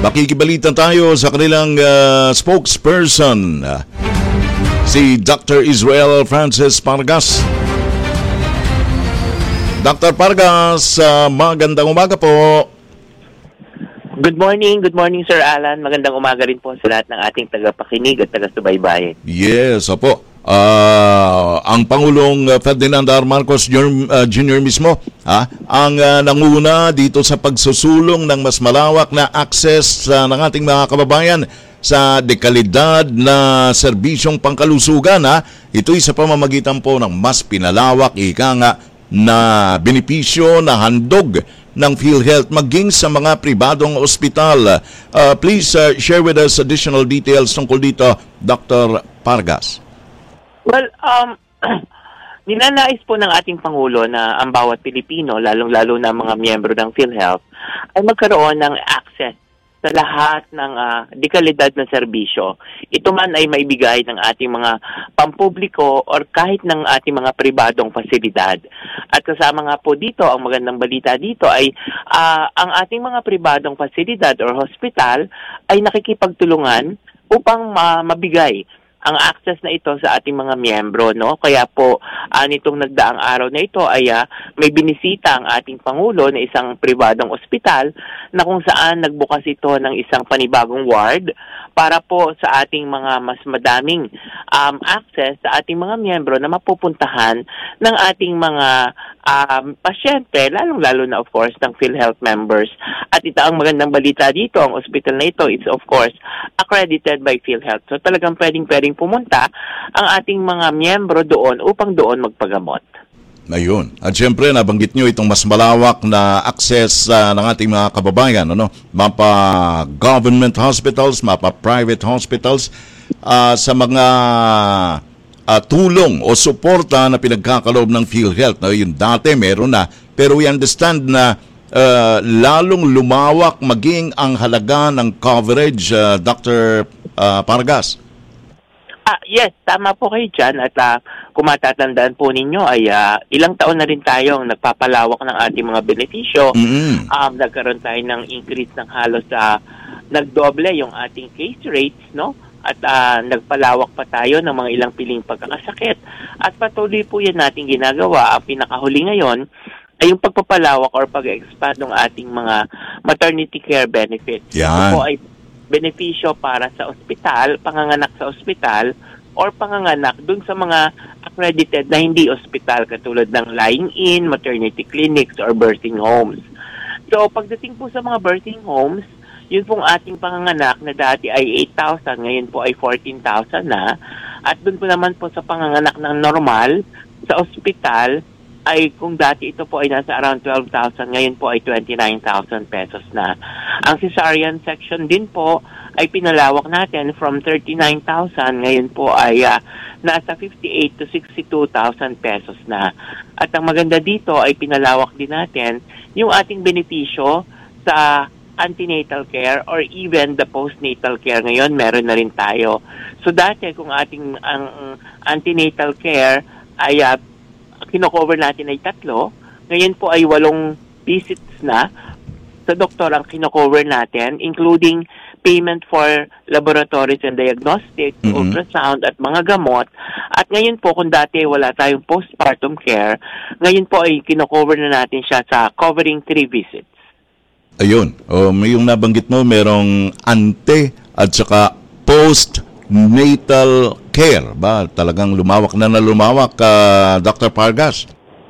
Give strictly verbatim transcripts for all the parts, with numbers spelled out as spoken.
Makikibalita tayo sa kanilang uh, spokesperson, uh, si Doctor Israel Francis Pargas. Doctor Pargas, uh, magandang umaga po. Good morning, good morning Sir Alan. Magandang umaga rin po sa lahat ng ating tagapakinig at taga-subaybayan. Yes, opo. Uh, ang Pangulong Ferdinand R. Marcos Junior mismo ha, ang uh, nanguna dito sa pagsusulong ng mas malawak na access uh, ng ating mga kababayan sa dekalidad na serbisyong pangkalusugan. Ha. Ito'y sa pamamagitan po ng mas pinalawak, ika nga, na benepisyo na handog ng PhilHealth maging sa mga pribadong ospital. Uh, please uh, share with us additional details tungkol dito, Doctor Pargas. Well, um, ninanais po ng ating Pangulo na ang bawat Pilipino, lalong-lalo na mga miyembro ng PhilHealth, ay magkaroon ng access sa lahat ng uh, dekalidad na serbisyo. Ito man ay maibigay ng ating mga pampubliko or kahit ng ating mga pribadong pasilidad. At kasama nga po dito, ang magandang balita dito ay uh, ang ating mga pribadong pasilidad or hospital ay nakikipagtulungan upang uh, mabigay ang access na ito sa ating mga miyembro, no? Kaya po, uh, nitong nagdaang araw na ito ay uh, may binisita ang ating Pangulo na isang pribadong ospital na kung saan nagbukas ito ng isang panibagong ward para po sa ating mga mas madaming um, access sa ating mga miyembro na mapupuntahan ng ating mga um, pasyente, lalong-lalo na of course ng PhilHealth members. At ito ang magandang balita dito, ang ospital na ito is of course accredited by PhilHealth. So talagang pwedeng-pwedeng pumunta ang ating mga miyembro doon upang doon magpagamot. Ayun. At syempre, nabanggit nyo itong mas malawak na access uh, ng ating mga kababayan. Ano? Mapa government hospitals, mapa private hospitals, uh, sa mga uh, tulong o suporta na pinagkakaloob ng PhilHealth. No? Yung dati meron na, pero we understand na uh, lalong lumawak maging ang halaga ng coverage, uh, Doctor Uh, Pargas. Ah, yes, tama po kayo dyan. At uh, kung matatandaan po ninyo ay uh, ilang taon na rin tayong nagpapalawak ng ating mga benepisyo. Mm-hmm. Um, nagkaroon tayo ng increase ng halos sa uh, nagdoble yung ating case rates, no? At uh, nagpalawak pa tayo ng mga ilang piling pagkakasakit. At patuloy po yan natin ginagawa. Ang pinakahuli ngayon ay yung pagpapalawak or pag-expand ng ating mga maternity care benefits. Yan. Ito po ay benepisyo para sa ospital, panganganak sa ospital, or panganganak dun sa mga accredited na hindi ospital katulad ng lying-in, maternity clinics, or birthing homes. So, pagdating po sa mga birthing homes, yun pong ating panganganak na dati ay eight thousand, ngayon po ay fourteen thousand na. At dun po naman po sa panganganak ng normal, sa ospital, ay kung dati ito po ay nasa around twelve thousand, ngayon po ay twenty-nine thousand pesos na. Ang cesarean section din po ay pinalawak natin from thirty-nine thousand, ngayon po ay uh, nasa fifty-eight to sixty-two thousand pesos na. At ang maganda dito ay pinalawak din natin yung ating benepisyo sa antenatal care or even the postnatal care. Ngayon meron na rin tayo. So dati kung ating ang antenatal care ay uh, kino-cover natin ay tatlo, ngayon po ay walong visits na sa doktor ang kino-cover natin, including payment for laboratories and diagnostics, mm-hmm. ultrasound at mga gamot. At ngayon po, kung dati wala tayong postpartum care, ngayon po ay kino-cover na natin siya sa covering three visits. Ayun, um, yung nabanggit mo, merong ante at saka post-natal care ba? Talagang lumawak na na lumawak, uh, Doctor Pargas?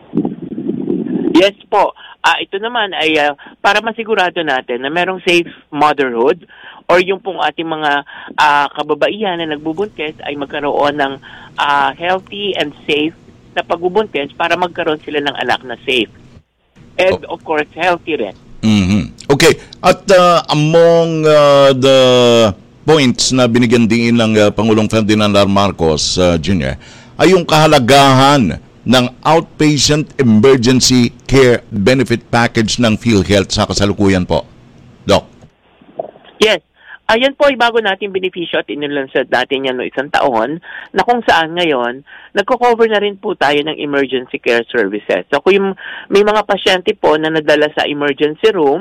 Yes po. Uh, ito naman ay uh, para masigurado natin na merong safe motherhood or yung pong ating mga uh, kababaihan na nagbubuntis ay magkaroon ng uh, healthy and safe na pagbubuntis para magkaroon sila ng anak na safe. And oh. of course, healthy rin. Mm-hmm. Okay. At uh, among uh, the points na binigyan din ng uh, Pangulong Ferdinand R. Marcos uh, Junior ay yung kahalagahan ng outpatient emergency care benefit package ng PhilHealth sa kasalukuyan po. Doc. Yes. Ayan po ay bago natin benepisyo at inilansad natin yan no isang taon na kung saan ngayon nagko-cover na rin po tayo ng emergency care services. So kung yung, may mga pasyente po na nadala sa emergency room,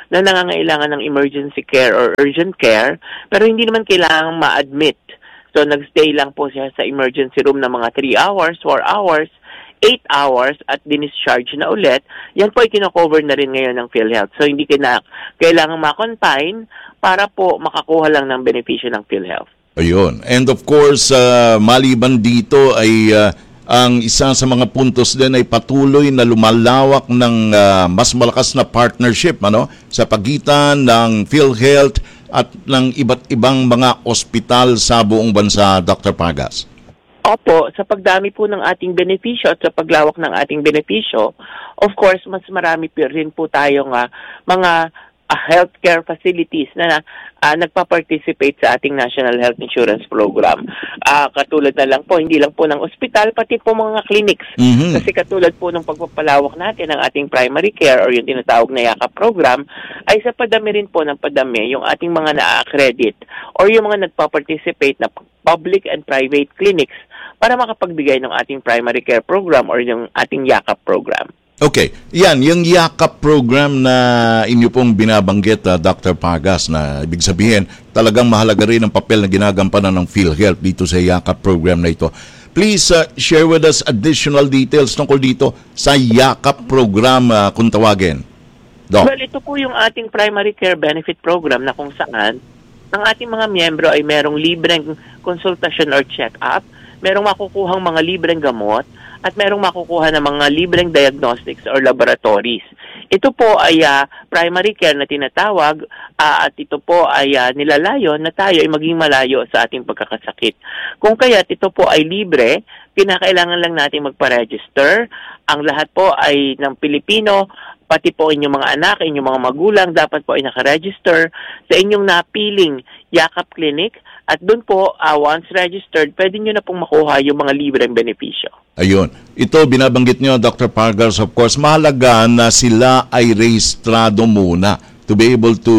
na nangangailangan ng emergency care or urgent care, pero hindi naman kailangang ma-admit. So, nagstay lang po siya sa emergency room ng mga three hours, four hours, eight hours at dinischarge na ulit. Yan po ay kino-cover na rin ngayon ng PhilHealth. So, hindi kina, kailangan ma-confine para po makakuha lang ng benepisyo ng PhilHealth. Ayun. And of course, uh, maliban dito ay uh, ang isa sa mga puntos din ay patuloy na lumalawak ng uh, mas malakas na partnership ano sa pagitan ng PhilHealth at ng iba't ibang mga ospital sa buong bansa, Doctor Pargas. Opo, sa pagdami po ng ating benepisyo at sa paglawak ng ating benepisyo, of course, mas marami po rin po tayong uh, mga uh, healthcare facilities na uh, nagpa-participate sa ating National Health Insurance Program. Uh, katulad na lang po, hindi lang po ng ospital, pati po mga clinics. Mm-hmm. Kasi katulad po ng pagpapalawak natin ng ating primary care or yung tinatawag na YAKAP program, ay sa padami rin po ng padami yung ating mga na-accredit or yung mga nagpa-participate na public and private clinics para makapagbigay ng ating primary care program or yung ating YAKAP program. Okay, yan, yung YAKAP program na inyo pong binabanggit, uh, Doctor Pargas, na ibig sabihin, talagang mahalaga rin ang papel na ginagampanan ng PhilHealth dito sa YAKAP program na ito. Please uh, share with us additional details tungkol dito sa YAKAP program uh, kung tawagin. Doc. Well, ito po yung ating primary care benefit program na kung saan ang ating mga miyembro ay merong libreng konsultasyon or check-up, merong makukuhang mga libreng gamot, at merong makukuha ng mga libreng diagnostics or laboratories. Ito po ay uh, primary care na tinatawag uh, at ito po ay uh, nilalayon na tayo ay maging malayo sa ating pagkakasakit. Kung kaya't ito po ay libre, kinakailangan lang natin magpa-register. Ang lahat po ay ng Pilipino, pati po inyong mga anak, inyong mga magulang, dapat po ay nakaregister sa inyong napiling YAKAP Clinic. At doon po, uh, once registered, pwede nyo na pong makuha yung mga libreng benepisyo. Ayun. Ito, binabanggit nyo, Doctor Pargas, of course, mahalaga na sila ay rehistrado muna to be able to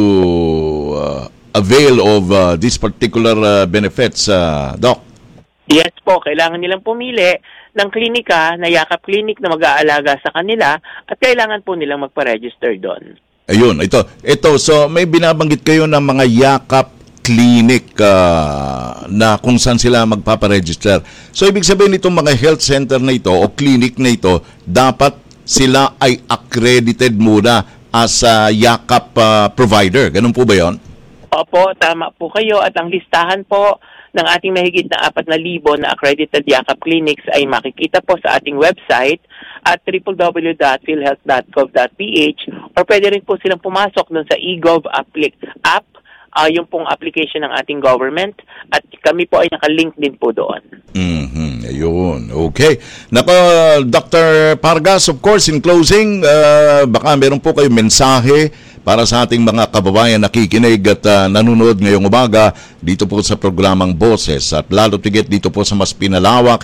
uh, avail of uh, these particular uh, benefits, uh, Doc. Yes po, kailangan nilang pumili ng klinika na YAKAP Clinic na mag-aalaga sa kanila at kailangan po nilang magpa-register doon. Ayun, ito. Ito, so may binabanggit kayo ng mga YAKAP clinic uh, na kung saan sila magpaparegister. So, ibig sabihin itong mga health center na ito o clinic na ito, dapat sila ay accredited muna as a YAKAP uh, provider. Ganun po ba yun? Opo, tama po kayo. At ang listahan po ng ating mahigit na apat na libo na accredited YAKAP clinics ay makikita po sa ating website at w w w dot philhealth dot gov dot p h or pwede rin po silang pumasok dun sa eGov app, Uh, yung pong application ng ating government at kami po ay nakalink din po doon. Mm-hmm. Ayun. Okay. Nako, Doctor Pargas, of course, in closing, uh, baka meron po kayong mensahe para sa ating mga kababayan nakikinig at uh, nanonood ngayong umaga dito po sa programang Boses at lalo tigit dito po sa mas pinalawak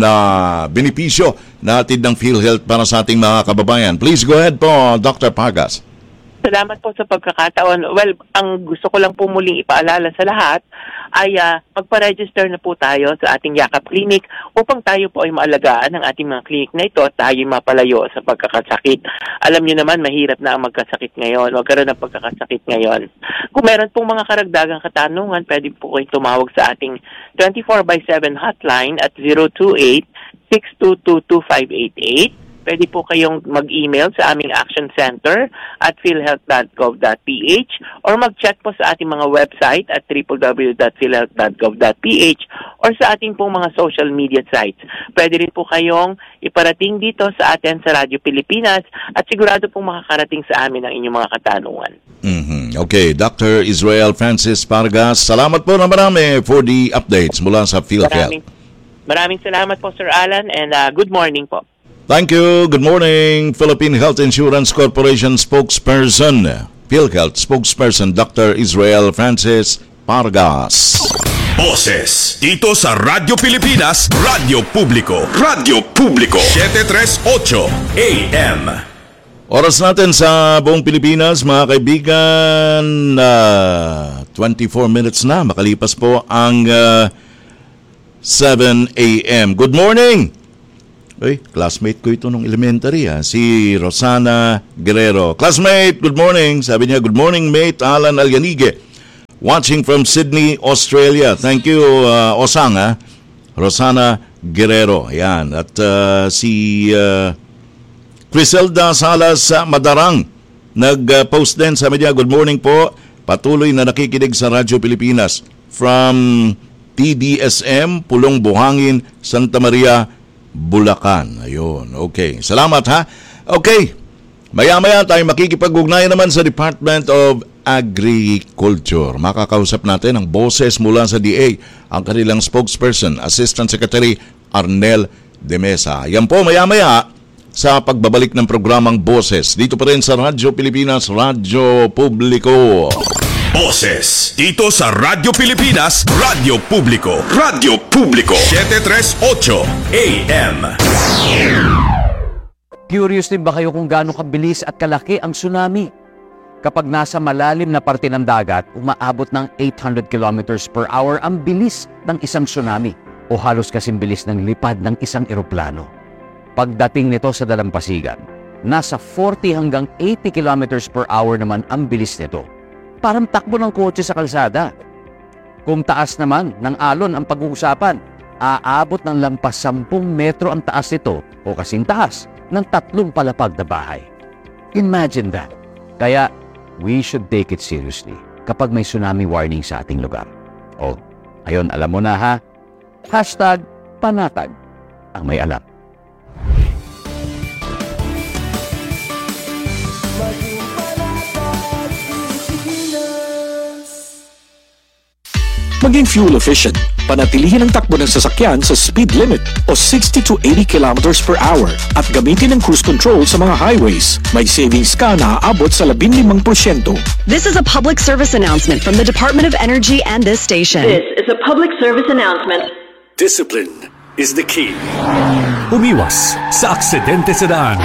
na benepisyo natin ng PhilHealth para sa ating mga kababayan. Please go ahead po, Doctor Pargas. Salamat po sa pagkakataon. Well, ang gusto ko lang po muling ipaalala sa lahat ay uh, magpa-register na po tayo sa ating YAKAP Clinic upang tayo po ay maalagaan ng ating mga clinic na ito at tayo mapalayo sa pagkakasakit. Alam niyo naman, mahirap na ang magkasakit ngayon. Magkaroon ng pagkakasakit ngayon. Kung meron pong mga karagdagang katanungan, pwede po kayong tumawag sa ating twenty-four by seven hotline at zero two eight, six two two, two five eight eight. Pwede po kayong mag-email sa aming Action Center at philhealth dot gov dot p h or mag-check po sa ating mga website at w w w dot philhealth dot gov dot p h or sa ating pong mga social media sites. Pwede rin po kayong iparating dito sa atin sa Radyo Pilipinas at sigurado pong makakarating sa amin ang inyong mga katanungan. Mm-hmm. Okay, Doctor Israel Francis Pargas, salamat po na marami for the updates mula sa PhilHealth. Maraming, maraming salamat po, Sir Alan, and uh, good morning po. Thank you. Good morning, Philippine Health Insurance Corporation spokesperson, PhilHealth spokesperson, Doctor Israel Francis Pargas. Boses dito sa Radyo Pilipinas, Radyo Publiko, Radyo Publiko, seven thirty-eight A M. Oras natin sa buong Pilipinas, mga kaibigan, uh, twenty-four minutes na, makalipas po ang uh, seven A M. Good morning! Uy, classmate ko ito nung elementary ha, si Rosana Guerrero. Classmate, good morning. Sabi niya, good morning mate, Alan Alyanige. Watching from Sydney, Australia. Thank you, uh, Osang ha. Rosana Guerrero. Yan. At uh, si uh, Criselda Salas uh, Madarang. Nag-post din, sabi niya, good morning po. Patuloy na nakikinig sa Radyo Pilipinas. From T D S M, Pulong Buhangin, Santa Maria, Bulacan. Ayun, okay. Salamat ha. Okay, maya-maya tayo makikipag-ugnayan naman sa Department of Agriculture. Makakausap natin ang boses mula sa D A, ang kanilang spokesperson, Assistant Secretary Arnel De Mesa. Yan po, maya-maya sa pagbabalik ng programang Boses. Dito pa rin sa Radyo Pilipinas, Radyo Publiko. Boses, dito sa Radyo Pilipinas, Radyo Publiko. Radyo Publiko, seven thirty-eight A M. Curious din ba kayo kung gaano kabilis at kalaki ang tsunami? Kapag nasa malalim na parte ng dagat, umaabot ng eight hundred kilometers per hour ang bilis ng isang tsunami o halos kasing bilis ng lipad ng isang eroplano. Pagdating nito sa dalampasigan, nasa forty hanggang eighty kilometers per hour naman ang bilis nito. Parang takbo ng kotse sa kalsada. Kung taas naman ng alon ang pag-uusapan, aabot ng lampas sampung metro ang taas nito o kasing taas ng tatlong palapag na bahay. Imagine that. Kaya, we should take it seriously kapag may tsunami warning sa ating lugar. O, ayun, alam mo na ha. Hashtag panatag ang may alam. Maging fuel efficient, panatilihin ang takbo ng sasakyan sa speed limit o sixty to eighty kilometers per hour at gamitin ang cruise control sa mga highways. May savings ka na aabot sa fifteen percent. This is a public service announcement from the Department of Energy and this station. This is a public service announcement. Discipline is the key. Umiwas sa aksidente sa daan.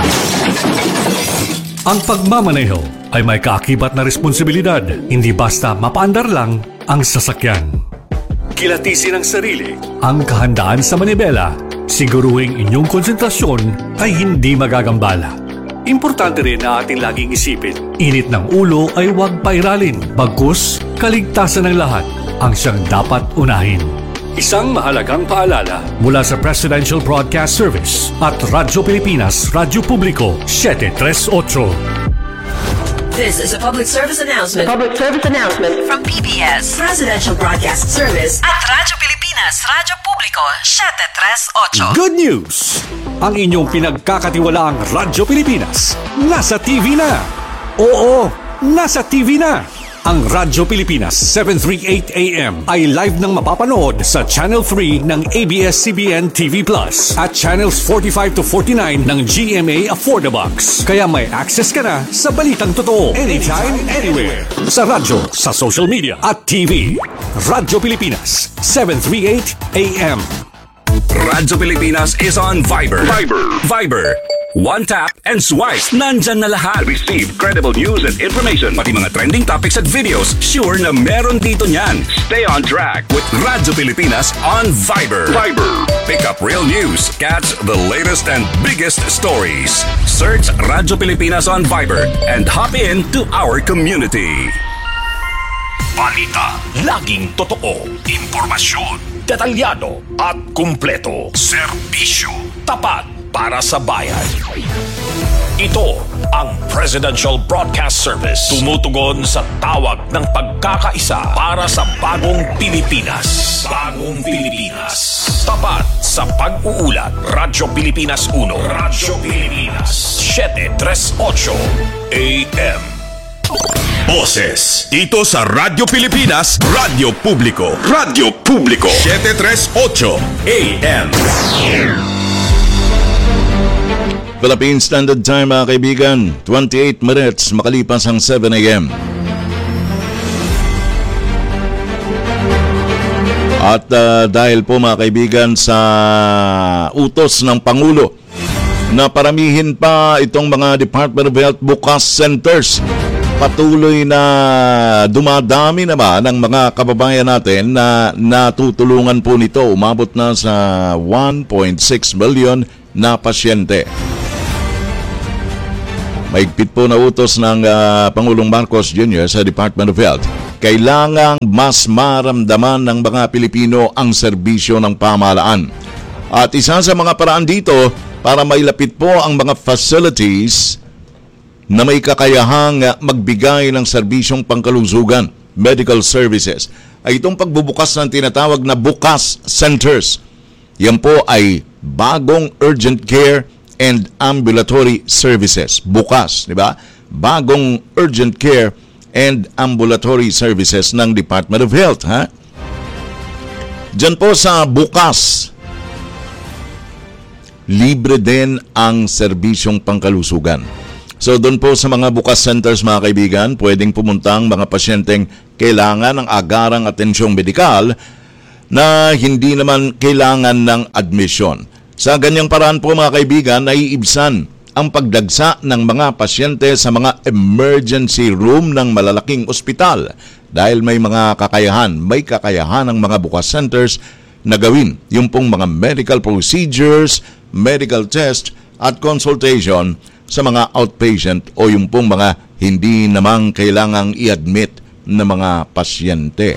Ang pagmamaneho ay may kaakibat na responsibilidad, hindi basta mapaandar lang ang sasakyan. Kilatisin ang sarili, ang kahandaan sa manibela, siguruhing inyong konsentrasyon ay hindi magagambala. Importante rin na ating laging isipin, init ng ulo ay huwag pairalin, bagkus kaligtasan ng lahat ang siyang dapat unahin. Isang mahalagang paalala mula sa Presidential Broadcast Service at Radyo Pilipinas, Radyo Publiko, seven thirty-eight. This is a public service announcement. Public service announcement From P B S, Presidential Broadcast Service at Radyo Pilipinas, Radyo Publiko, seven thirty-eight. Good news! Ang inyong pinagkakatiwalaang Radyo Pilipinas nasa T V na. Oo, nasa T V na. Ang Radyo Pilipinas seven thirty-eight A M ay live nang mapapanood sa Channel three ng A B S C B N T V Plus at Channels forty-five to forty-nine ng G M A Affordabox. Kaya may access ka na sa balitang totoo anytime, anywhere. Sa radyo, sa social media at T V. Radyo Pilipinas seven thirty-eight A M. Radyo Pilipinas is on Viber. Viber. Viber. One tap and swipe. Nandyan na lahat. Receive credible news and information. Pati mga trending topics at videos. Sure na meron dito niyan. Stay on track with Radyo Pilipinas on Viber. Viber. Pick up real news. Catch the latest and biggest stories. Search Radyo Pilipinas on Viber and hop in to our community. Balita. Laging totoo. Impormasyon. Detalyado at kumpleto. Serbisyo. Tapat para sa bayan. Ito ang Presidential Broadcast Service. Tumutugon sa tawag ng pagkakaisa para sa bagong Pilipinas. Bagong Pilipinas. Tapat sa pag-uulat. Radyo Pilipinas one. Radyo Pilipinas seven thirty-eight A M. Boses dito sa Radyo Pilipinas, Radyo Publiko. Radyo Publiko seven thirty-eight A M. Philippine Standard Time mga kaibigan, twenty-eight minutes makalipas ang seven A M. At uh, dahil po mga kaibigan sa utos ng Pangulo na paramihin pa itong mga Department of Health bukas centers, patuloy na dumadami naman ang mga kababayan natin na natutulungan po nito. Umabot na sa one point six million na pasyente. Mahigpit po na utos ng uh, Pangulong Marcos Junior sa Department of Health. Kailangang mas maramdaman ng mga Pilipino ang serbisyo ng pamahalaan. At isa sa mga paraan dito para mailapit po ang mga facilities na may kakayahang magbigay ng serbisyong pangkalusugan, medical services, ay itong pagbubukas ng tinatawag na Bukas Centers. Yan po ay bagong urgent care and ambulatory services. Bukas, di ba? Bagong urgent care and ambulatory services ng Department of Health, ha? Diyan po sa Bukas, libre din ang serbisyong pangkalusugan. So doon po sa mga Bukas Centers, mga kaibigan, pwedeng pumuntang mga pasyenteng kailangan ng agarang atensyong medikal na hindi naman kailangan ng admission. Sa ganyang paraan po, mga kaibigan, naiibsan ang pagdagsa ng mga pasyente sa mga emergency room ng malalaking ospital dahil may mga kakayahan, may kakayahan ng mga Bukas Centers na gawin yung pong mga medical procedures, medical test at consultation sa mga outpatient o yung pong mga hindi namang kailangang i-admit na mga pasyente.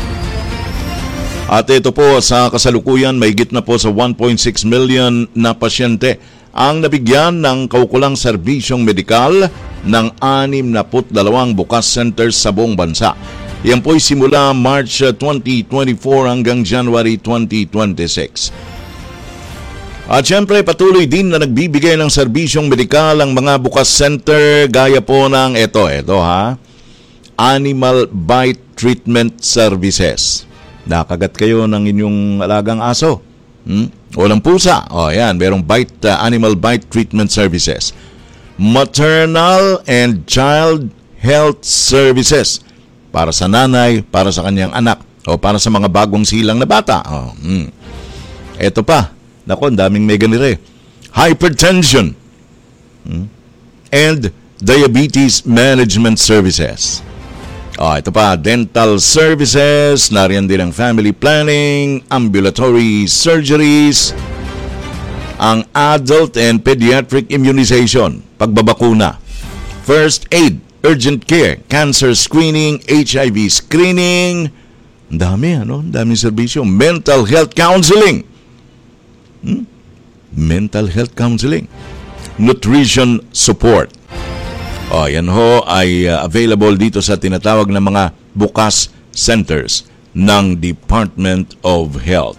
At ito po, sa kasalukuyan, may higit na po sa one point six million na pasyente ang nabigyan ng kaukulang serbisyong medikal ng anim na dalawang Bukas Centers sa buong bansa. Yan po'y simula March twenty twenty-four hanggang January twenty twenty-six. At syempre, patuloy din na nagbibigay ng serbisyong medikal ang mga Bukas Center gaya po ng ito, ito ha, Animal Bite Treatment Services. Nakagat kayo ng inyong alagang aso, hmm? O ng pusa. O yan, merong bite, uh, Animal Bite Treatment Services. Maternal and Child Health Services. Para sa nanay, para sa kanyang anak, o para sa mga bagong silang na bata. O, hmm. Ito pa. Naku, ang daming may ganire. Hypertension. Hmm? And Diabetes Management Services. Oh, ito pa, dental services, nariyan din ang family planning, ambulatory surgeries, ang adult and pediatric immunization, pagbabakuna, first aid, urgent care, cancer screening, H I V screening, ang dami, ano? Ang daming serbisyo. Mental health counseling, hmm? mental health counseling, nutrition support. O, yan ho ay uh, available dito sa tinatawag na mga Bukas Centers ng Department of Health.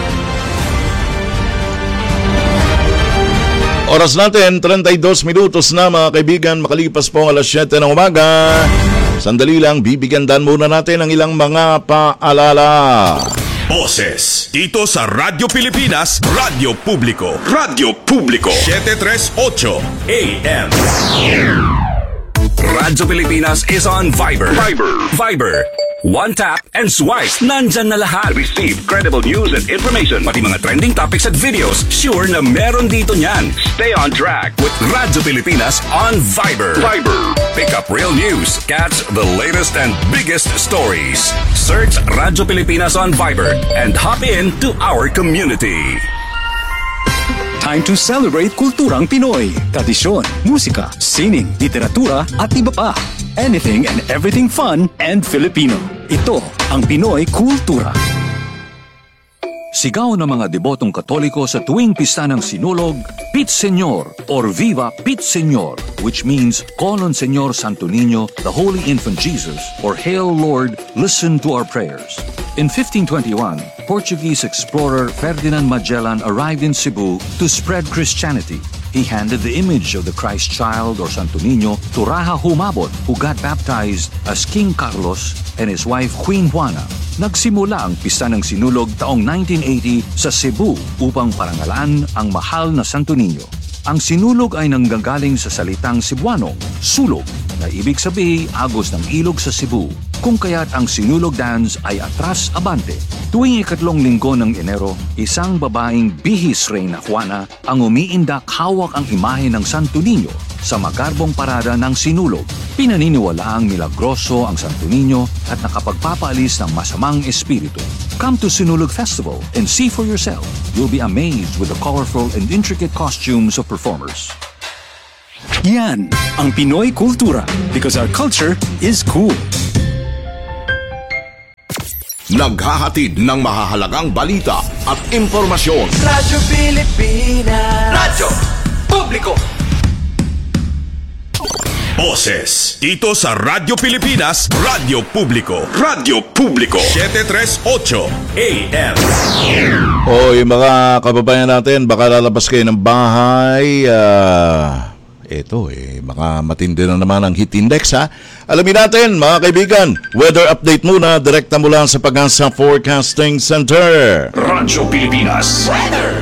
Oras natin, thirty-two minutos na mga kaibigan, makalipas po ang alas siyete ng umaga. Sandali lang, bibigyan muna natin ang ilang mga paalala. Boses dito sa Radyo Pilipinas, Radyo Publiko. Radyo Publiko seven thirty-eight A M. Radyo Pilipinas is on Viber. Viber. Viber. One tap and swipe. Nandyan na lahat. Receive credible news and information. Pati mga trending topics at videos. Sure na meron dito niyan. Stay on track with Radyo Pilipinas on Viber. Viber. Pick up real news. Catch the latest and biggest stories. Search Radyo Pilipinas on Viber and hop in to our community. Time to celebrate kulturang Pinoy. Tradisyon, musika, sining, literatura at iba pa. Anything and everything fun and Filipino. Ito ang Pinoy Kultura. Sigaw ng mga debotong Katoliko sa tuwing pista ng Sinulog, Pit Señor or Viva Pit Señor, which means Call on Señor Santo Niño, the Holy Infant Jesus, or Hail Lord, listen to our prayers. In fifteen twenty-one, Portuguese explorer Ferdinand Magellan arrived in Cebu to spread Christianity. He handed the image of the Christ child or Santo Niño to Raja Humabon, who got baptized as King Carlos and his wife Queen Juana. Nagsimula ang pista ng Sinulog taong nineteen eighty sa Cebu upang parangalan ang mahal na Santo Niño. Ang Sinulog ay nanggagaling sa salitang Cebuano, sulog, na ibig sabihin agos ng ilog sa Cebu, kung kaya't ang Sinulog dance ay atras abante. Tuwing ikatlong linggo ng Enero, isang babaeng bihis Reyna Juana ang umiindak hawak ang imahe ng Santo Niño sa magarbong parada ng Sinulog. Pinaniniwalaang milagroso ang Santo Niño at nakapagpapaalis ng masamang espiritu. Come to Sinulog Festival and see for yourself. You'll be amazed with the colorful and intricate costumes of performers. Yan ang Pinoy kultura because our culture is cool. Naghahatid ng mahahalagang balita at impormasyon. Radyo Pilipinas. Radyo Publiko. Boses dito sa Radyo Pilipinas, Radyo Publiko. Radyo Publiko seven thirty-eight A M. Oy, mga kababayan natin, baka lalabas kayo ng bahay. Uh, ito eh, baka matindi na naman ang heat index ha. Alamin natin mga kaibigan, weather update muna direkta mula sa Pag-asa Forecasting Center. Radyo Pilipinas Weather.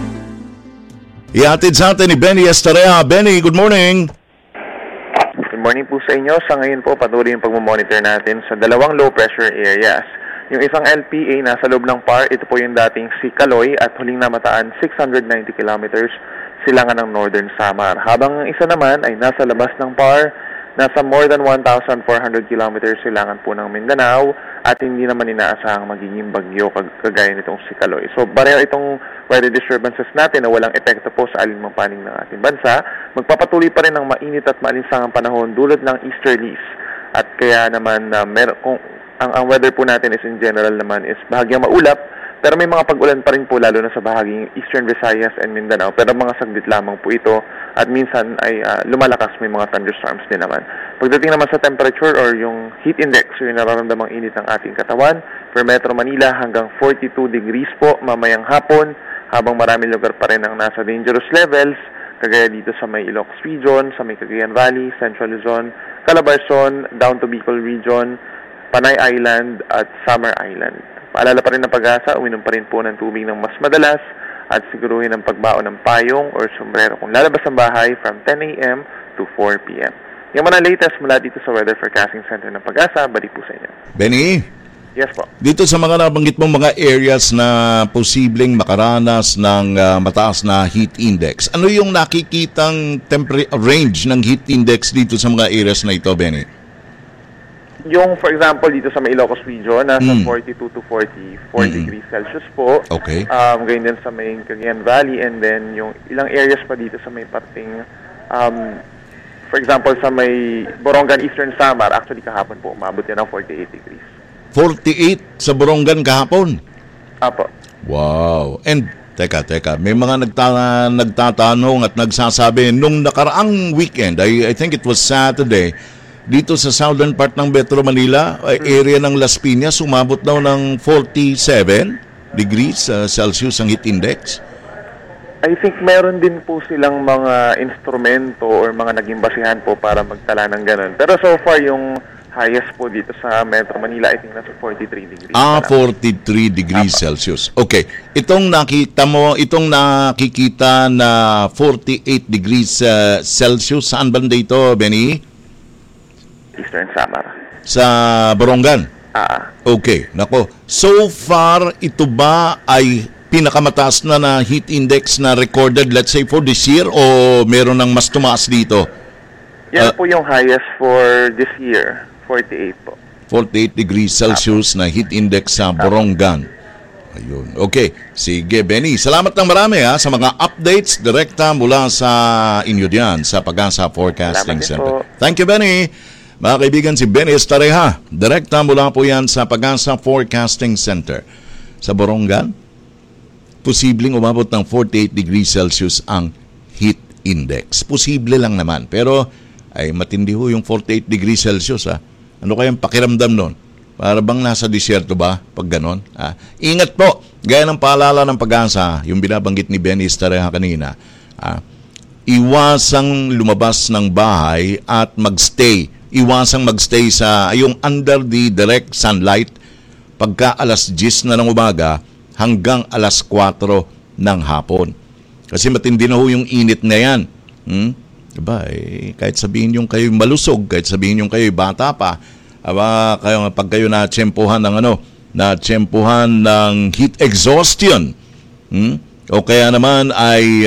Ihatid sa atin ni Benny Estarea. Benny, good morning. Good morning po sa inyo. Sa ngayon po, patuloy yung pagmamonitor natin sa dalawang low pressure areas. Yung isang L P A nasa loob ng P A R, ito po yung dating si Caloy at huling namataan six hundred ninety kilometers silangan ng Northern Samar. Habang ang isa naman ay nasa labas ng P A R, nasa more than one thousand four hundred kilometers silangan po ng Mindanao at hindi naman inaasahang magiging bagyo kagaya nitong si Caloy. So, pareho itong weather disturbances natin na walang epekto po sa alinmang panig ng ating bansa. Magpapatuloy pa rin ang mainit at maalinsangang panahon dulot ng easterlies. At kaya naman, uh, mer- kung, ang, ang weather po natin is in general naman is bahagyang maulap, pero may mga pag-ulan pa rin po lalo na sa bahaging Eastern Visayas and Mindanao. Pero mga saglit lamang po ito at minsan ay uh, lumalakas, may mga thunderstorms din naman. Pagdating naman sa temperature or yung heat index, yung nararamdamang init ng ating katawan, for Metro Manila hanggang forty-two degrees po mamayang hapon, habang maraming lugar pa rin ang nasa dangerous levels, kagaya dito sa may Ilocos Region, sa may Cagayan Valley, Central Luzon, Calabarzon, down to Bicol Region, Panay Island at Samar Island. Paalala pa rin ng Pag-asa, uminom pa rin po ng tubig ng mas madalas at siguruhin ang pagbaon ng payong or sombrero kung lalabas ng bahay from ten A M to four P M Yung mga latest mula dito sa Weather Forecasting Center ng Pag-asa, balik po sa inyo. Benny? Yes po. Dito sa mga nabanggit mong mga areas na posibleng makaranas ng uh, mataas na heat index, ano yung nakikitang temper- range ng heat index dito sa mga areas na ito, Benny? Yung, for example, dito sa may Ilocos Region, nasa mm. forty-two to forty-four mm-hmm. degrees Celsius po. Okay. Um, ganyan din sa may Cagayan Valley, and then yung ilang areas pa dito sa may parting, um, for example, sa may Borongan, Eastern Samar, actually kahapon po, umabot yan ng forty-eight degrees. forty-eight sa Borongan kahapon? Apo. Wow. And, teka, teka, may mga nagta- nagtatanong at nagsasabi, nung nakaraang weekend, I, I think it was Saturday, dito sa southern part ng Metro Manila, area ng Las Piñas, umabot daw ng forty-seven degrees uh, Celsius ang heat index. I think meron din po silang mga instrumento or mga naging basihan po para magtala ng ganun. Pero so far, yung highest po dito sa Metro Manila, I think nasa forty-three degrees. Ah, forty-three degrees Apa. Celsius. Okay. Itong nakita mo, itong nakikita na forty-eight degrees uh, Celsius, saan banda ito, Benny? Eastern Samar. Sa Borongan? Ah. Okay, nako. So far, ito ba ay pinakamataas na na heat index na recorded, let's say, for this year o meron ng mas tumaas dito? Yan uh, po yung highest for this year, forty-eight po. forty-eight degrees Celsius ah. na heat index sa Borongan. Ayun. Okay. Sige, Benny. Salamat ng marami ha, sa mga updates direkta mula sa inyo diyan sa Pag-asa Forecasting Center. Thank you, Benny. Mga kaibigan, si Benny Estareja, direkta mula po yan sa Pag-asa Forecasting Center. Sa Borongan, posibleng umabot ng forty-eight degrees Celsius ang heat index. Posible lang naman, pero ay matindi ho yung forty-eight degrees Celsius. Ha? Ano kayang pakiramdam nun? Para bang nasa disyerto ba pag ganon? Ha? Ingat po, gaya ng paalala ng Pag-asa, yung binabanggit ni Benny Estareja kanina, ha? Iwasang lumabas ng bahay at magstay iwasang magstay sa yung under the direct sunlight pagka alas diyes na ng umaga hanggang alas kwatro ng hapon. Kasi matindi na ho yung init na yan. Hmm? Diba? Eh, kahit sabihin yung kayo malusog, kahit sabihin yung kayo bata pa, aba, kayo, pag kayo na-tsempuhan ng ano, na-tsempuhan ng heat exhaustion, hmm? o kaya naman ay uh,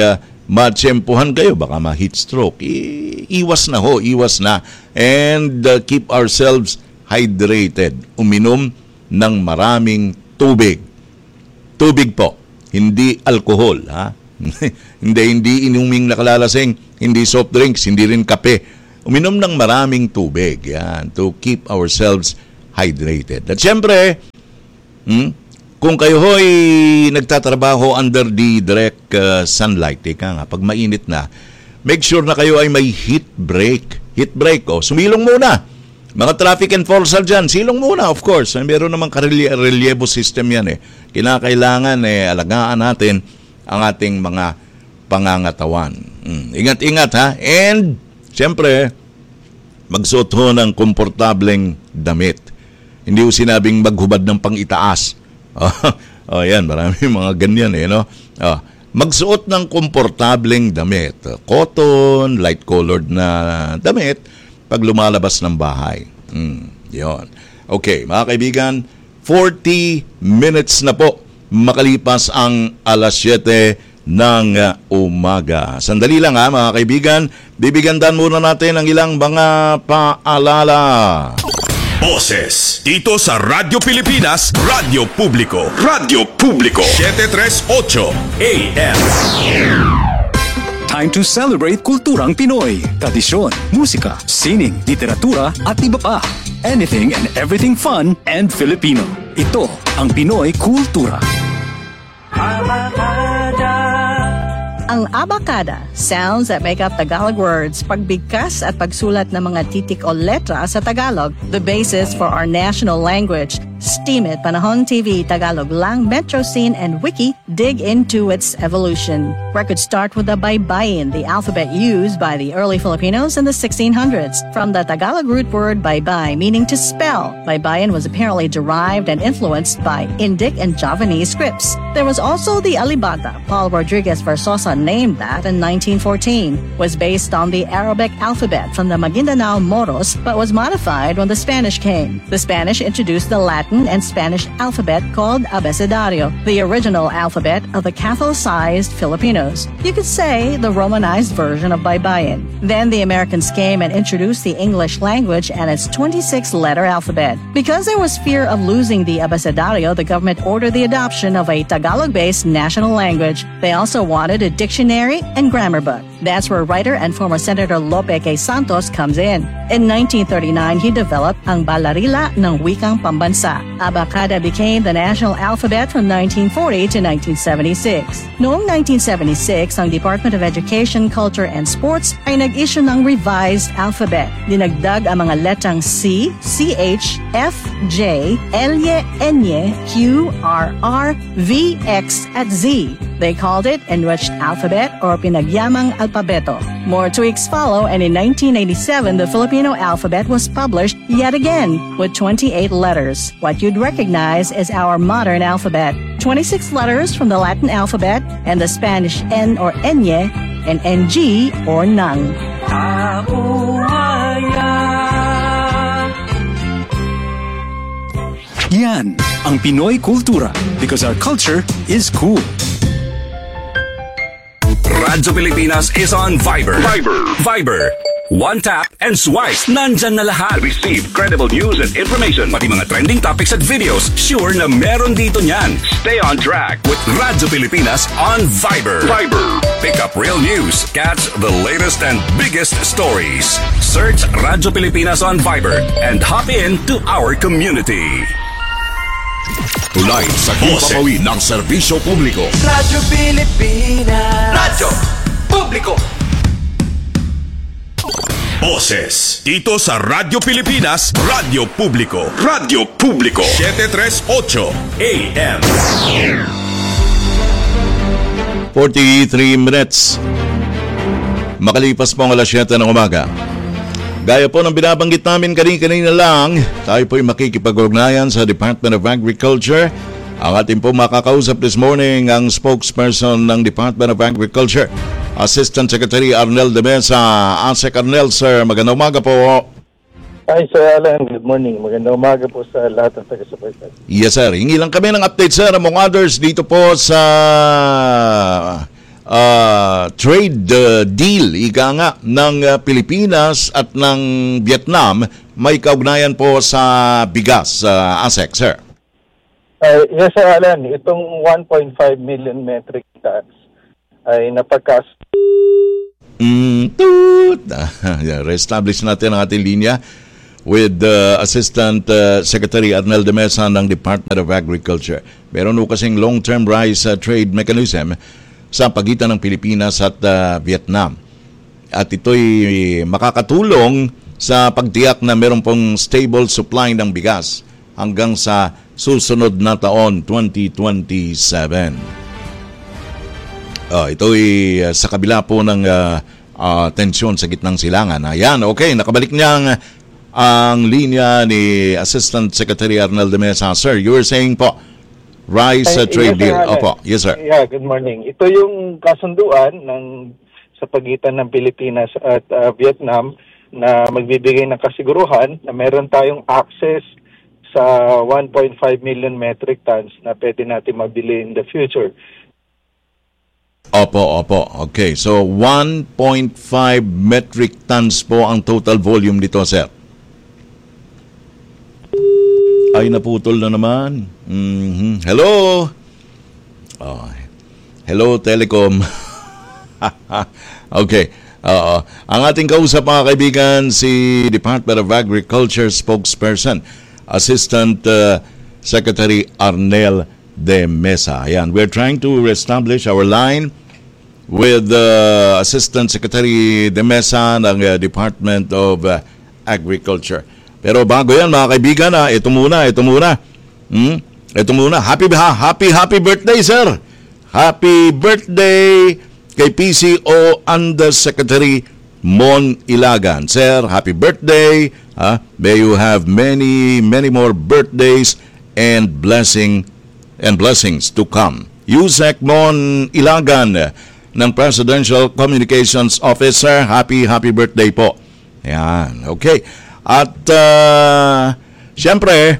matsempuhan kayo, baka ma-heat stroke. I- iwas na ho, iwas na. And uh, keep ourselves hydrated. Uminom ng maraming tubig. Tubig po, hindi alcohol, ha? hindi hindi inuming nakalalasing, hindi soft drinks, hindi rin kape. Uminom ng maraming tubig, yan, to keep ourselves hydrated. At syempre, hmm, kung kayo ho'y nagtatrabaho under the direct uh, sunlight, teka nga, pag mainit na, make sure na kayo ay may heat break. Heat break, o, sumilong muna. Mga traffic enforcer dyan, silong muna, of course. Meron namang karelyebo system yan eh. Kinakailangan eh, alagaan natin ang ating mga pangangatawan. Hmm. Ingat-ingat ha. And, siyempre, magsuot ho ng komportableng damit. Hindi ko sinabing maghubad ng pang-itaas. Oh, yan, marami mga ganyan eh, no? Oh, magsuot ng komportableng damit. Cotton, light-colored na damit, pag lumalabas ng bahay. Hmm, yun. Okay, mga kaibigan, forty minutes na po makalipas ang alas siyete ng uh, umaga. Sandali lang ha, mga kaibigan. Bibigyandan muna natin ang ilang mga paalala. Boses dito sa Radyo Pilipinas, Radyo Publiko. Radyo Publiko seven thirty-eight A M. Time to celebrate kulturang Pinoy, tradisyon, musika, sining, literatura at iba pa. Anything and everything fun and Filipino. Ito ang Pinoy Kultura. Ang abakada, sounds that make up Tagalog words, pagbigkas at pagsulat ng mga titik o letra sa Tagalog, the basis for our national language. Steam It, Panahon T V, Tagalog Lang, Metro Scene, and Wiki dig into its evolution. Records start with the baybayin, the alphabet used by the early Filipinos in the sixteen hundreds. From the Tagalog root word baybay, meaning to spell, baybayin was apparently derived and influenced by Indic and Javanese scripts. There was also the alibata. Paul Rodriguez Versosa named that in nineteen fourteen. Was based on the Arabic alphabet from the Maguindanao Moros, but was modified when the Spanish came. The Spanish introduced the Latin and Spanish alphabet called abecedario, the original alphabet of the Catholicized Filipinos. You could say the Romanized version of baybayin. Then the Americans came and introduced the English language and its twenty-six letter alphabet. Because there was fear of losing the abecedario, the government ordered the adoption of a Tagalog-based national language. They also wanted a dictionary and grammar book. That's where writer and former Senator Lope K. Santos comes in. In nineteen thirty-nine, he developed ang Balarila ng Wikang Pambansa. Abakada became the national alphabet from nineteen forty to nineteen seventy-six. Noong nineteen seventy-six, ang Department of Education, Culture, and Sports ay nag-issue ng revised alphabet. Dinagdag ang mga letrang C, C H, F, J, L, N, Q, R, R, V, X, at Z. They called it Enriched Alphabet or Pinagyamang Alpabeto. More tweaks follow, and in nineteen eighty-seven, the Filipino alphabet was published yet again with twenty-eight letters. What you'd recognize is our modern alphabet. twenty-six letters from the Latin alphabet and the Spanish N or Enye and N G or Nang. Yan ang Pinoy Kultura, because our culture is cool. Radyo Pilipinas is on Viber. Viber. Viber. One tap and swipe. Nandyan na lahat. Receive credible news and information. Pati mga trending topics at videos. Sure na meron dito niyan. Stay on track with Radyo Pilipinas on Viber. Viber. Pick up real news. Catch the latest and biggest stories. Search Radyo Pilipinas on Viber and hop in to our community. Tulay sa himpapawid ng serbisyo publiko. Radyo Pilipinas. Radyo Publiko. Boses dito sa Radyo Pilipinas, Radyo Publiko. Radyo Publiko seven thirty-eight A M. forty-three minutes. Makalipas po ang alas siyete ng umaga. Gaya po ng binabanggit namin kanina-kanina lang, tayo po'y makikipag-ugnayan sa Department of Agriculture. Ang ating po makakausap this morning ang spokesperson ng Department of Agriculture, Assistant Secretary Arnel de Mesa. Asek Arnel, sir, magandang umaga po. Hi, Sir Alan. Good morning. Magandang umaga po sa lahat ng taga-suporta. Yes, sir. Hingi lang kami ng update, sir, among others, dito po sa uh, trade uh, deal, ika nga, ng uh, Pilipinas at ng Vietnam, may kaugnayan po sa bigas, uh, ASEC, sir. Uh, yes, Sir Alan, itong one point five million metric tons ay napagkas... Mm, toot! Yeah, re-establish natin ang ating linya with uh, Assistant uh, Secretary Arnel de Mesa ng Department of Agriculture. Meron po kasing long-term rice uh, trade mechanism sa pagitan ng Pilipinas at uh, Vietnam. At ito'y makakatulong sa pagtiyak na meron pong stable supply ng bigas hanggang sa susunod na taon, twenty twenty-seven. Uh, ito'y uh, sa kabila po ng uh, uh, tensyon sa gitnang silangan. Ayan, okay, nakabalik niya ang, ang linya ni Assistant Secretary Arnel de Mesa. Sir, you were saying po, rice uh, trade yes, deal. Sir, Opo, yes sir. Yeah, good morning. Ito yung kasunduan ng sa pagitan ng Pilipinas at uh, Vietnam na magbibigay ng kasiguruhan na meron tayong access sa one point five million metric tons na pwede natin mabili in the future. Opo, opo. Okay, so one point five metric tons po ang total volume nito, sir. Ay, naputol na naman. Mm-hmm. Hello? Oh. Hello, Telecom. Okay. Uh, ang ating kausap, mga kaibigan, si Department of Agriculture spokesperson, Assistant uh, Secretary Arnel de Mesa. Ayan, we're trying to reestablish our line with uh, Assistant Secretary de Mesa ng uh, Department of uh, Agriculture. Pero bago yan, mga kaibigan, ah, ito muna, ito muna. Hmm? Ito muna. Happy, ha, happy, happy birthday, sir! Happy birthday kay P C O Undersecretary Mon Ilagan. Sir, happy birthday. Ah, may you have many, many more birthdays and blessing and blessings to come. Yusek Mon Ilagan ng Presidential Communications Officer. Happy, happy birthday po. Yan, okay. At uh, siyempre,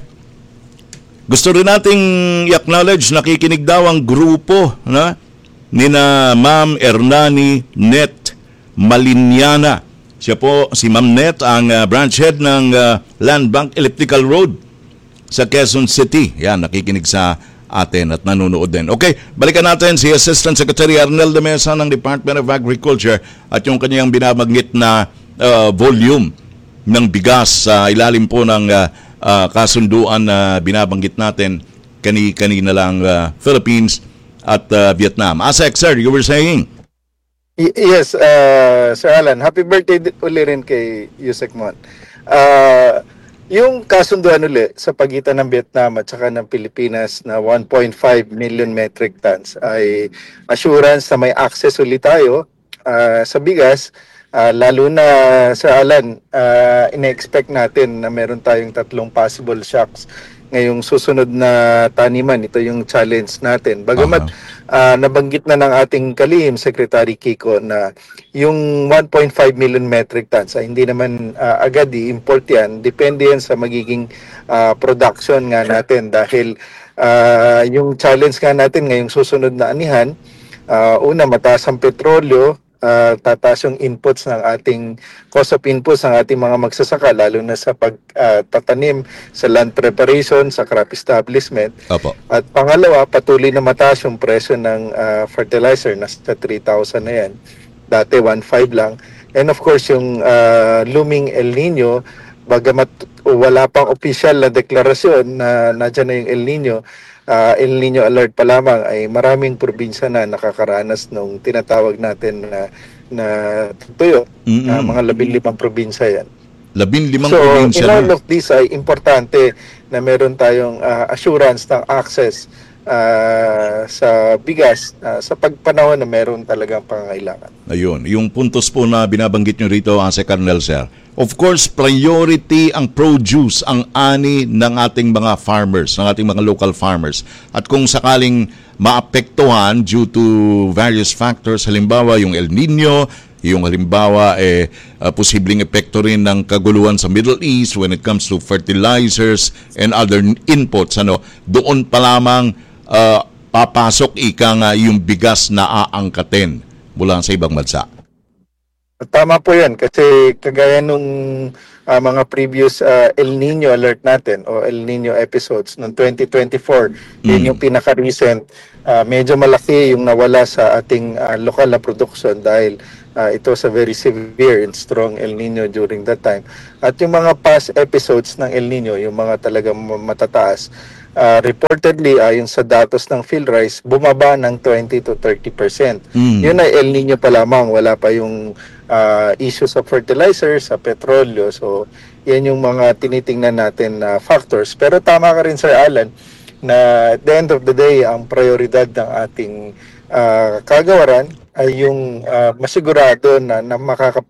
gusto rin nating i-acknowledge, nakikinig daw ang grupo na ni na Ma'am Ernani Net Malinyana. Siya po, si Ma'am Net, ang uh, branch head ng uh, Land Bank Elliptical Road sa Quezon City. Yan, nakikinig sa atin at nanonood din. Okay, balikan natin si Assistant Secretary Arnel de Mesa ng Department of Agriculture at yung kanyang binabanggit na uh, volume ng bigas sa uh, ilalim po ng uh, uh, kasunduan na binabanggit natin kani-kanina lang, uh, Philippines at uh, Vietnam. Asek, sir, you were saying? Y- yes, uh, Sir Alan, happy birthday uli rin kay Yusek Mon. Uh, yung kasunduan uli sa pagitan ng Vietnam at saka ng Pilipinas na one point five million metric tons ay assurance na may access ulit tayo uh, sa bigas. Uh, lalo na, Sir Alan, uh, ina-expect natin na meron tayong tatlong possible shocks ngayong susunod na taniman. Ito yung challenge natin. Bagamat uh-huh. uh, nabanggit na ng ating kalihim, Secretary Kiko, na yung one point five million metric tons ay hindi naman uh, agad i-import yan. Depende yan sa magiging uh, production nga natin dahil uh, yung challenge nga natin ngayong susunod na anihan, uh, una, mataas ang petrolyo, Uh, tataas yung inputs ng ating cost of inputs ng ating mga magsasaka lalo na sa pagtatanim uh, sa land preparation, sa crop establishment. Opo. At pangalawa, patuloy na mataas yung presyo ng uh, fertilizer, nasa three thousand na yan. Dati one point five lang. And of course, yung uh, looming El Nino, bagamat wala pang official na deklarasyon na nadyan na yung El Nino, Uh, El Nino alert pa lamang ay maraming probinsya na nakakaranas nung tinatawag natin na, na tuyo. Mm-hmm. Uh, mga labing limang probinsya yan. Labing limang so, probinsya. So, in all of this ay importante na meron tayong uh, assurance ng access uh, sa bigas uh, sa pagpanahon na meron talagang pangangailangan. Ayun, yung puntos po na binabanggit nyo rito, Asek Arnel, sir. Of course, priority ang produce, ang ani ng ating mga farmers, ng ating mga local farmers. At kung sakaling maapektuhan due to various factors, halimbawa yung El Nino, yung halimbawa eh, uh, posibleng epekto rin ng kaguluhan sa Middle East when it comes to fertilizers and other inputs, ano, doon pa lamang uh, papasok ika nga yung bigas na aangkatin mula sa ibang bansa. Tama po yan kasi kagaya nung uh, mga previous uh, El Nino alert natin o El Nino episodes noong twenty twenty-four, mm. yun yung pinaka-recent, uh, medyo malaki yung nawala sa ating uh, lokal na production dahil uh, ito sa very severe and strong El Nino during that time. At yung mga past episodes ng El Nino, yung mga talagang matataas, Uh, reportedly, ayon sa datos ng PhilRice, bumaba ng twenty to thirty percent. Mm. Yun ay El Nino pa lamang, wala pa yung uh, issue sa fertilizer, sa petrolyo. So, yan yung mga tinitingnan natin na uh, factors. Pero tama ka rin, Sir Alan, na at the end of the day, ang prioridad ng ating uh, kagawaran ay yung uh, masigurado na, na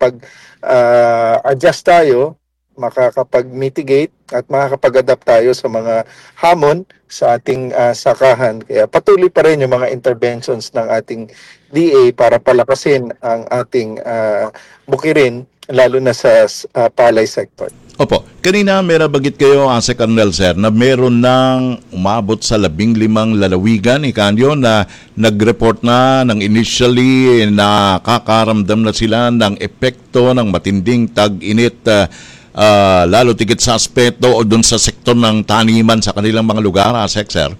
makakapag-adjust uh, tayo, makakapag-mitigate at makakapag-adapt tayo sa mga hamon sa ating uh, sakahan. Kaya patuloy pa rin yung mga interventions ng ating D A para palakasin ang ating uh, bukirin, lalo na sa uh, palay sector. Opo, kanina may nabagit kayo, Ase Colonel Sir, na meron nang umabot sa labing limang lalawigan, ikanyo, na nag-report na ng initially na kakaramdam na sila ng epekto ng matinding tag-init, uh, Uh, lalo tigit sa aspeto o dun sa sektor ng taniman sa kanilang mga lugar, Asek, Sir?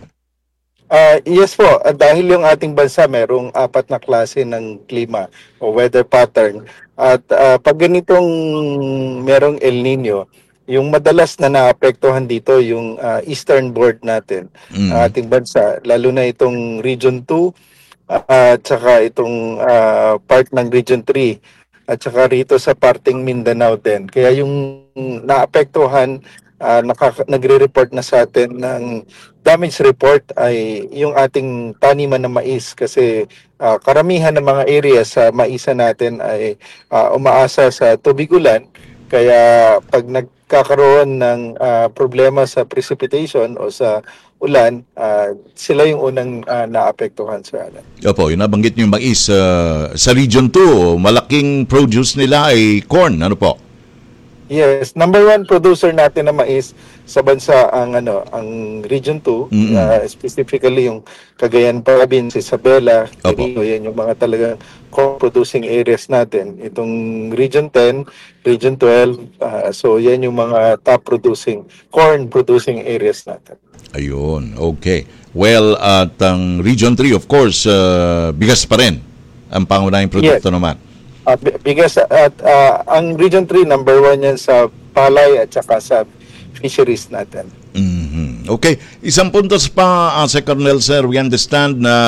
Uh, yes po, uh, dahil yung ating bansa merong apat na klase ng klima o weather pattern. At uh, pag ganitong merong El Nino, yung madalas na naapektuhan dito yung uh, eastern board natin, mm. uh, ating bansa, lalo na itong Region two uh, at saka itong uh, part ng Region three. At saka rito sa parting Mindanao din. Kaya yung naapektuhan, uh, nakaka- nagre-report na sa atin ng damage report ay yung ating taniman ng mais. Kasi uh, karamihan ng mga areas sa maisa natin ay uh, umaasa sa tubig ulan. Kaya pag nagkakaroon ng uh, problema sa precipitation o sa ulan, uh, sila yung unang uh, naapektuhan, Sir Alan. Opo, yung nabanggit niyo yung mais uh, sa Region two, malaking produce nila ay corn, ano po? Yes, number one producer natin ng mais sa bansa ang ano, ang Region two, mm-hmm. uh, specifically yung Cagayan Province, Isabela, Quirino, yan yung mga talagang corn-producing areas natin. Itong Region ten, Region twelve, uh, so yan yung mga top-producing, corn-producing areas natin. Ayun, okay. Well, at ang Region three, of course, uh, bigas pa rin ang pangunahing produkto yes. naman. Uh, bigas at uh, ang Region three, number one yan sa palay at saka sa fisheries natin. Mm-hmm. Okay. Isang puntos pa, Ase Colonel Sir, we understand na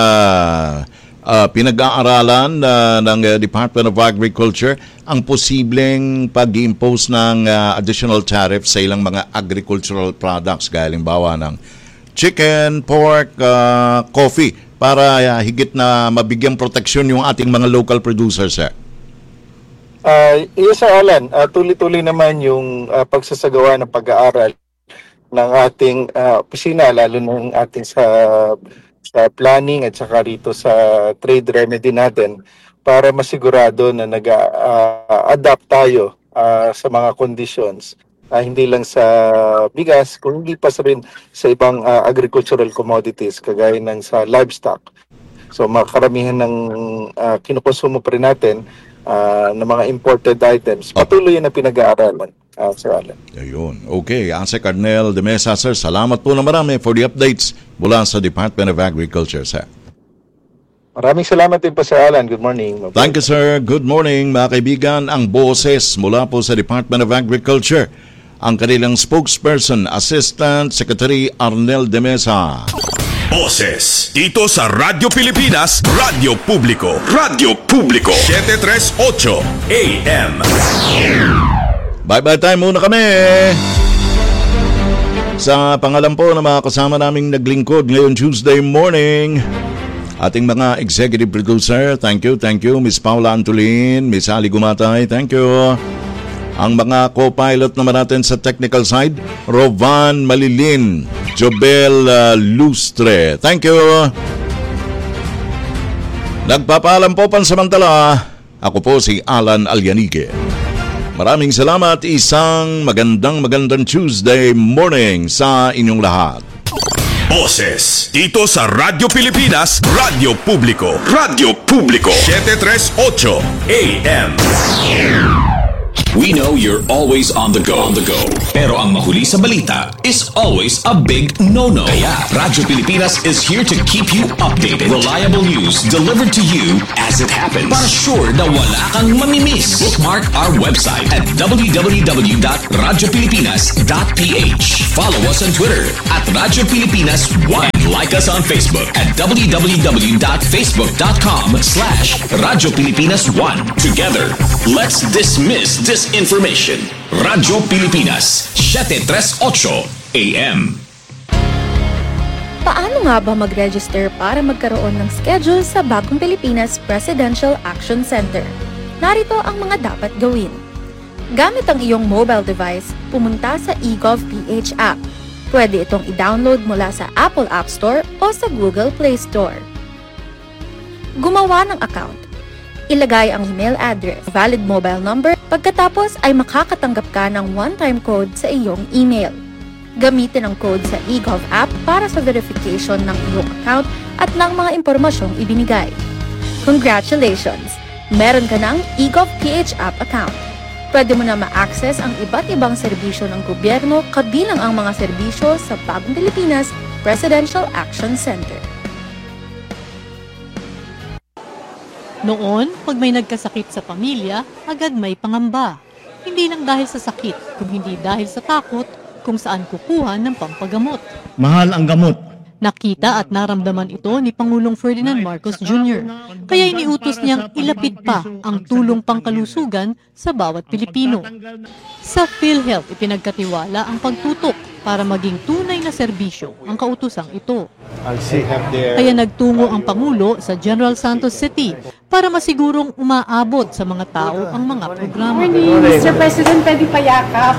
uh, pinag-aaralan uh, ng uh, Department of Agriculture ang posibleng pag-impose ng uh, additional tariff sa ilang mga agricultural products, gaya halimbawa ng chicken, pork, uh, coffee, para uh, higit na mabigyang proteksyon yung ating mga local producers, sir. Uh, yes, Sir Alan, uh, tuloy-tuloy naman yung uh, pagsasagawa ng pag-aaral ng ating uh, opisina, lalo ng ating sa, sa planning at saka rito sa trade remedy natin, para masigurado na nag-adapt uh, tayo uh, sa mga conditions, uh, hindi lang sa bigas, kung hindi pa sa rin sa ibang uh, agricultural commodities, kagaya ng sa livestock. So makaramihan ng uh, kinukonsumo pa rin natin uh, ng mga imported items. Patuloy na pinag-aaralan, uh, Sir Alan. Ayun. Okay. Ase Colonel de Mesa, sir, salamat po na marami for the updates mula sa Department of Agriculture, sir. Maraming salamat din po, Sir Alan. Good morning. Bye-bye. Thank you, sir. Good morning, mga kaibigan. Ang boses mula po sa Department of Agriculture, ang kanilang spokesperson, Assistant Secretary Arnel de Mesa. Boses dito sa Radyo Pilipinas, Radyo Publiko, Radyo Publiko, seven thirty-eight A M. Bye-bye time muna kami. Sa pangalan po ng mga kasama naming naglingkod ngayon Tuesday morning, ating mga executive producer, thank you, thank you. Miss Paula Antolin, Miss Ali Gumatay, thank you. Ang mga co-pilot naman natin sa technical side, Rovan Malilin, Jobel uh, Lustre, thank you. Nagpapaalam po pansamantala, ako po si Alan Alianigue. Maraming salamat, isang magandang magandang Tuesday morning sa inyong lahat. Boses dito sa Radyo Pilipinas, Radyo Publiko. Radyo Publiko seven three eight A M. We know you're always on the go, on the go. Pero ang mahuli sa balita is always a big no-no. Kaya Radyo Pilipinas is here to keep you updated. Reliable news delivered to you as it happens. Para sure na wala kang mamimiss. Bookmark our website at w w w dot radyo pilipinas dot p h. Follow us on Twitter at Radyo Pilipinas one. Like us on Facebook at w w w dot facebook dot com slash Radyo Pilipinas one. Together, let's dismiss disinformation. Radyo Pilipinas, seven three eight A M. Paano nga ba mag-register para magkaroon ng schedule sa Bagong Pilipinas Presidential Action Center? Narito ang mga dapat gawin. Gamit ang iyong mobile device, pumunta sa eGovPH app. Pwede itong i-download mula sa Apple App Store o sa Google Play Store. Gumawa ng account. Ilagay ang email address, valid mobile number, pagkatapos ay makakatanggap ka ng one-time code sa iyong email. Gamitin ang code sa eGov app para sa verification ng iyong account at ng mga impormasyong ibinigay. Congratulations! Meron ka ng eGovPH app account. Pwede mo na ma-access ang iba't ibang serbisyo ng gobyerno kabilang ang mga serbisyo sa Bagong Pilipinas Presidential Action Center. Noon, pag may nagkasakit sa pamilya, agad may pangamba. Hindi lang dahil sa sakit, kung hindi dahil sa takot kung saan kukuha ng pampagamot. Mahal ang gamot. Nakita at naramdaman ito ni Pangulong Ferdinand Marcos Junior Kaya iniutos niyang ilapit pa ang tulong pangkalusugan sa bawat Pilipino. Sa PhilHealth, ipinagkatiwala ang pagtutok para maging tunay na serbisyo ang kautusang ito. Kaya nagtungo ang Pangulo sa General Santos City para masigurong umaabot sa mga tao ang mga programa. mister President, pwede pa yakap.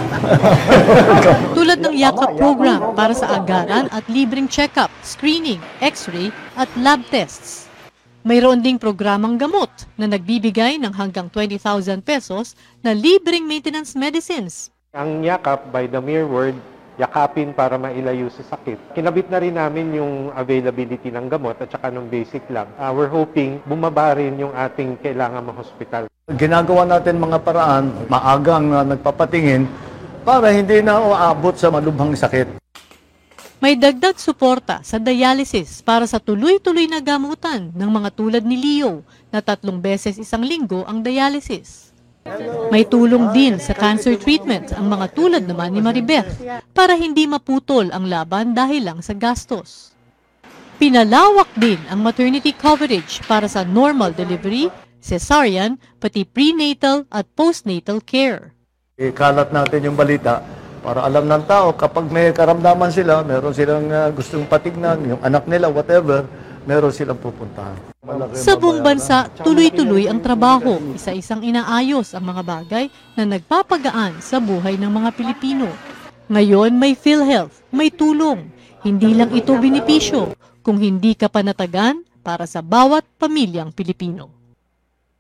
Tulad ng yakap program para sa agaran at libreng check-up, screening, x-ray at lab tests. Mayroon ding programang gamot na nagbibigay ng hanggang twenty thousand pesos na libreng maintenance medicines. Ang yakap, by the mere word, yakapin para mailayo sa sakit. Kinabit na rin namin yung availability ng gamot at saka ng basic lab. Uh, we're hoping bumaba rin yung ating kailangan ma-hospital. Ginagawa natin mga paraan, maagang na nagpapatingin para hindi na uabot sa malubhang sakit. May dagdag suporta sa dialysis para sa tuloy-tuloy na gamutan ng mga tulad ni Leo na tatlong beses isang linggo ang dialysis. May tulong din sa cancer treatment ang mga tulad naman ni Maribeth para hindi maputol ang laban dahil lang sa gastos. Pinalawak din ang maternity coverage para sa normal delivery, cesarean, pati prenatal at postnatal care. Ikalat natin yung balita para alam ng tao kapag may karamdaman sila, meron silang uh, gustong patignan, yung anak nila, whatever, meron silang pupuntahan. Sa buong bansa, tuloy-tuloy ang trabaho. Isa-isang inaayos ang mga bagay na nagpapagaan sa buhay ng mga Pilipino. Ngayon may PhilHealth, may tulong. Hindi lang ito benepisyo, kung hindi ka panatagan para sa bawat pamilyang Pilipino.